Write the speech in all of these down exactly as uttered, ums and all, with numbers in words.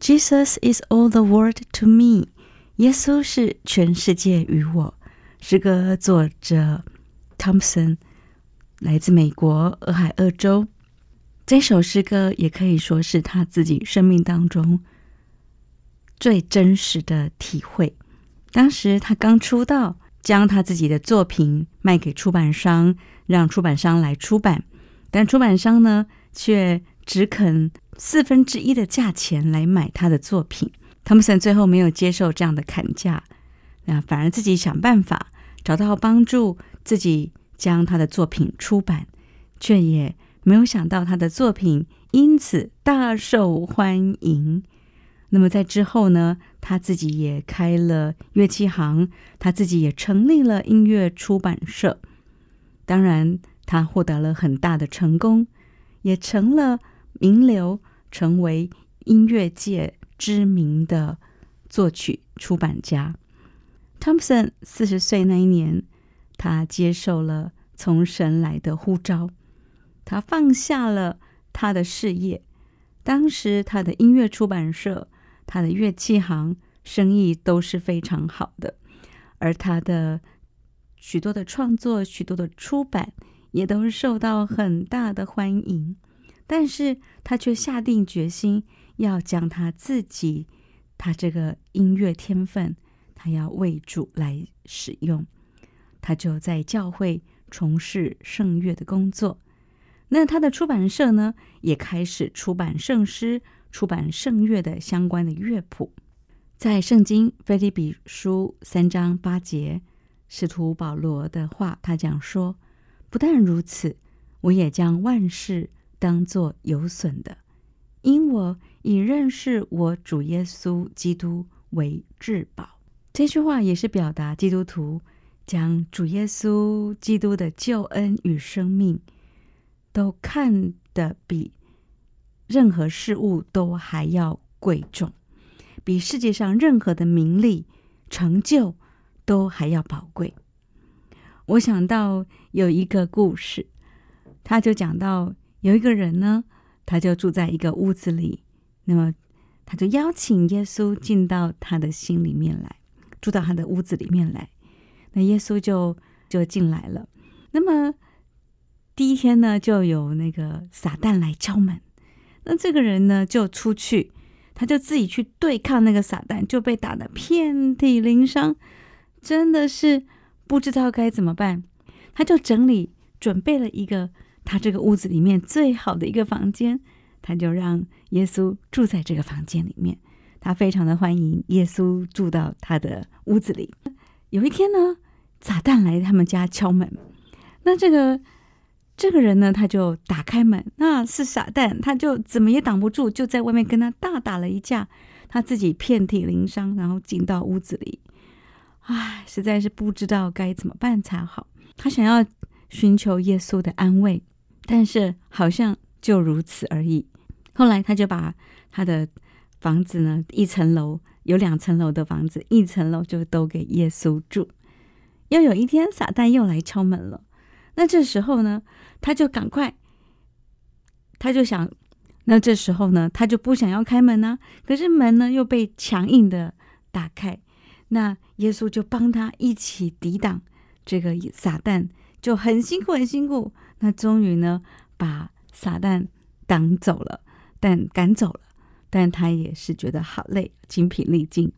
Jesus is all the world to me. 耶稣是全世界于我。诗歌作者 Thompson 来自美国俄亥俄州。这首诗歌也可以说是他自己生命当中最真实的体会。当时他刚出道，将他自己的作品卖给出版商，让出版商来出版，但出版商呢却只肯四分之一的价钱来买他的作品。汤姆森最后没有接受这样的砍价，那反而自己想办法找到帮助自己将他的作品出版，却也没有想到他的作品因此大受欢迎。那么在之后呢，他自己也开了乐器行，他自己也成立了音乐出版社。当然他获得了很大的成功，也成了名流，成为音乐界知名的作曲出版家。Thompson 四十岁那一年，他接受了从神来的呼召，他放下了他的事业。当时他的音乐出版社，他的乐器行生意都是非常好的，而他的许多的创作，许多的出版也都受到很大的欢迎。但是他却下定决心要将他自己他这个音乐天分，他要为主来使用。他就在教会从事圣乐的工作。那他的出版社呢，也开始出版圣诗，出版圣乐的相关的乐谱。在圣经腓立比书三章八节，使徒保罗的话，他讲说，不但如此，我也将万事当作有损的，因我以认识我主耶稣基督为至宝。这句话也是表达基督徒将主耶稣基督的救恩与生命都看得比任何事物都还要贵重，比世界上任何的名利成就都还要宝贵。我想到有一个故事，他就讲到有一个人呢，他就住在一个屋子里，那么他就邀请耶稣进到他的心里面来，住到他的屋子里面来。那耶稣就就进来了。那么第一天呢，就有那个撒旦来敲门。那这个人呢，就出去，他就自己去对抗那个撒旦，就被打得遍体鳞伤，真的是不知道该怎么办。他就整理准备了一个他这个屋子里面最好的一个房间，他就让耶稣住在这个房间里面。他非常的欢迎耶稣住到他的屋子里。有一天呢，撒旦来他们家敲门，那这个这个人呢，他就打开门，那是撒旦，他就怎么也挡不住，就在外面跟他大打了一架，他自己遍体鳞伤，然后进到屋子里。唉，实在是不知道该怎么办才好。他想要寻求耶稣的安慰，但是好像就如此而已。后来他就把他的房子呢，一层楼有两层楼的房子，一层楼就都给耶稣住。又有一天，撒旦又来敲门了。那这时候呢，他就赶快，他就想，那这时候呢，他就不想要开门啊，可是门呢又被强硬的打开。那耶稣就帮他一起抵挡这个撒旦，就很辛苦很辛苦。那终于呢，把撒旦挡走了，但赶走了，但他也是觉得好累，精疲力尽。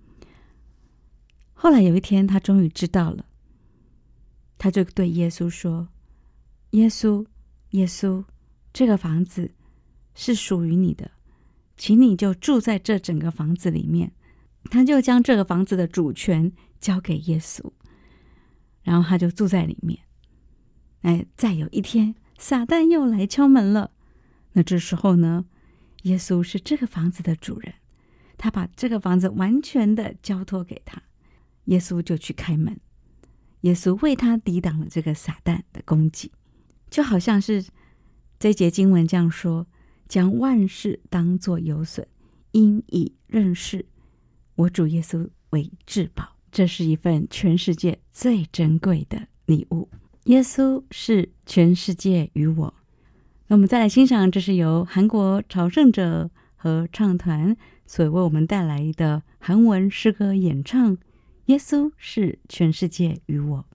后来有一天，他终于知道了，他就对耶稣说，耶稣耶稣，这个房子是属于你的，请你就住在这整个房子里面。他就将这个房子的主权交给耶稣，然后他就住在里面。哎，再有一天，撒旦又来敲门了。那这时候呢，耶稣是这个房子的主人，他把这个房子完全的交托给他。耶稣就去开门，耶稣为他抵挡了这个撒旦的攻击。就好像是这节经文这样说，将万事当作有损，因以认识我主耶稣为至宝。这是一份全世界最珍贵的礼物。耶稣是全世界与我。那我们再来欣赏，这是由韩国朝圣者合唱团所为我们带来的韩文诗歌演唱《耶稣是全世界与我》。